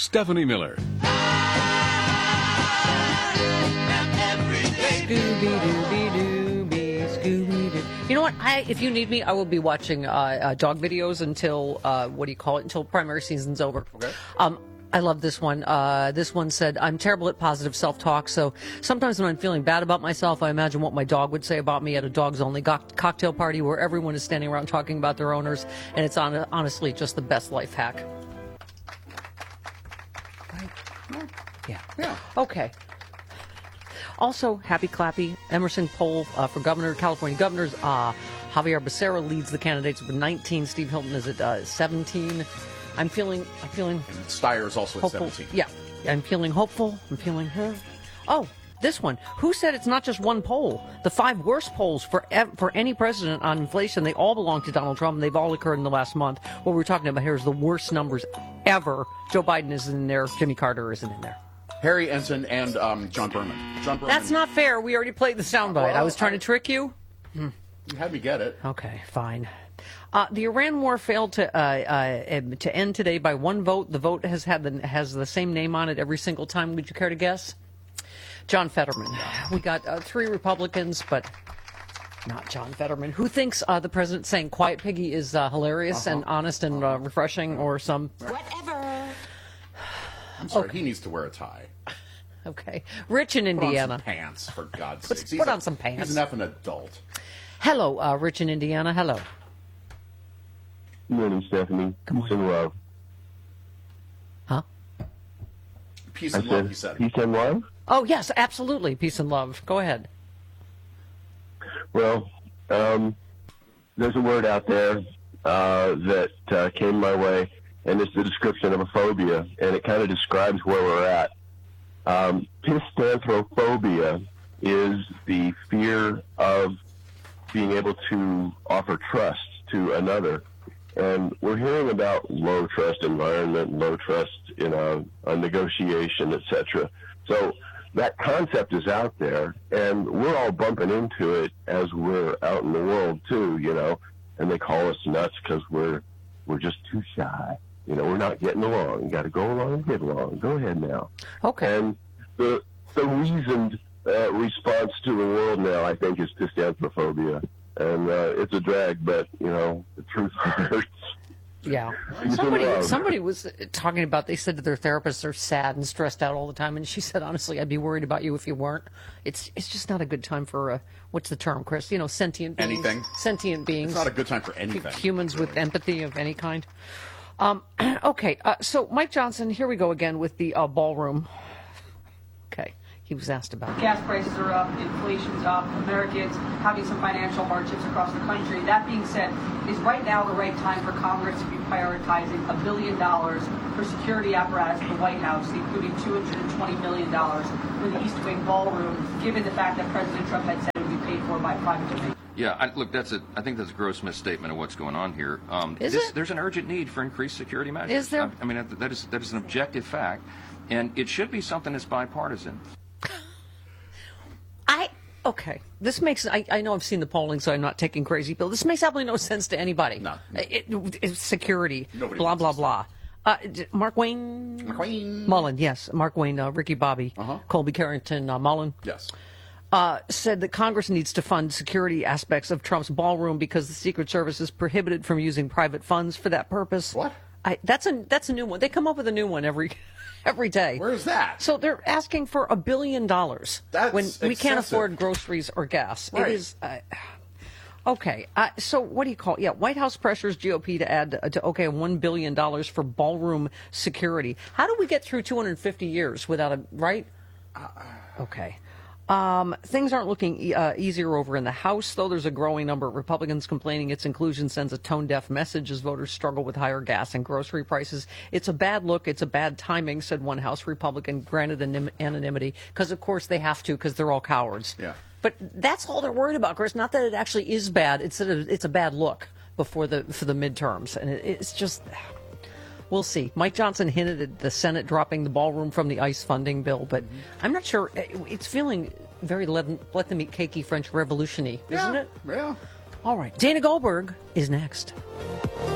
Stephanie Miller. You know what? If you need me, I will be watching dog videos until until primary season's over. Okay. I love this one. This one said, I'm terrible at positive self-talk, so sometimes when I'm feeling bad about myself, I imagine what my dog would say about me at a dogs-only cocktail party where everyone is standing around talking about their owners, and it's honestly just the best life hack. Right? Yeah. Okay. Also, happy clappy. Emerson poll for governor, California governors. Javier Becerra leads the candidates with 19. Steve Hilton is at 17. I'm feeling. And Steyer is also hopeful. at 17. Yeah, I'm feeling hopeful. I'm feeling. Oh, this one. Who said it's not just one poll? The 5 worst polls for any president on inflation. They all belong to Donald Trump, and they've all occurred in the last month. What we're talking about here is the worst numbers ever. Joe Biden isn't in there. Jimmy Carter isn't in there. Harry Ensign and John Berman. That's not fair. We already played the soundbite. Well, I was trying to trick you. You had me get it. Okay, fine. The Iran war failed to end today by one vote. The vote has the same name on it every single time. Would you care to guess? John Fetterman. We got 3 Republicans, but not John Fetterman. Who thinks the president saying "Quiet Piggy" is hilarious and honest and refreshing, or some whatever? I'm sorry. He needs to wear a tie. Okay. Rich in Indiana. Put on some pants, for God's sake. Put on some pants. He's an effing adult. Hello, Rich in Indiana. Hello. Good morning, Stephanie. Peace and love. Huh? Peace and love, he said. Peace and love? Oh, yes, absolutely. Peace and love. Go ahead. Well, there's a word out there that came my way, and it's the description of a phobia, and it kind of describes where we're at. Pistanthrophobia is the fear of being able to offer trust to another. And we're hearing about low trust environment, low trust in a negotiation, etc. So that concept is out there, and we're all bumping into it as we're out in the world too, and they call us nuts because we're just too shy. We're not getting along. You got to go along and get along. Go ahead now. Okay. And the reasoned response to the world now, I think, is pistanthrophobia. And it's a drag, but, the truth hurts. Yeah. Somebody was talking about, they said that their therapists are sad and stressed out all the time, and she said, honestly, I'd be worried about you if you weren't. It's just not a good time for, what's the term, Chris? Sentient beings. Anything. Sentient beings. It's not a good time for anything. Humans with empathy of any kind. Okay, so Mike Johnson, here we go again with the ballroom. Okay, he was asked about it. Gas prices are up, inflation's up, Americans having some financial hardships across the country. That being said, is right now the right time for Congress to be prioritizing $1 billion for security apparatus at the White House, including $220 million for the East Wing ballroom, given the fact that President Trump had said it would be paid for by private domain? Yeah, I think that's a gross misstatement of what's going on here. There's an urgent need for increased security measures. Is there? I mean, that is an objective fact, and it should be something that's bipartisan. Okay. This makes, I know I've seen the polling, so I'm not taking crazy pills. This makes absolutely no sense to anybody. No. It's security. Nobody blah, wants blah, blah. Mark Wayne? Mullen, yes. Mark Wayne, Ricky Bobby, Colby Carrington, Mullen. Yes. Said that Congress needs to fund security aspects of Trump's ballroom because the Secret Service is prohibited from using private funds for that purpose. What? That's a new one. They come up with a new one every day. Where is that? So they're asking for $1 billion when we can't afford groceries or gas. Right. It is okay. So what do you call it? Yeah, White House pressures GOP to add $1 billion for ballroom security. How do we get through 250 years without right? Okay. Things aren't looking easier over in the House, though. There's a growing number of Republicans complaining its inclusion sends a tone-deaf message as voters struggle with higher gas and grocery prices. It's a bad look. It's a bad timing, said one House Republican, granted anonymity, because, of course, they have to because they're all cowards. Yeah. But that's all they're worried about, Chris. Not that it actually is bad. It's that it's a bad look for the midterms. And it's just... We'll see. Mike Johnson hinted at the Senate dropping the ballroom from the ICE funding bill, but I'm not sure. It's feeling very let them eat cakey French Revolution-y, isn't it? Yeah. All right. Dana Goldberg is next.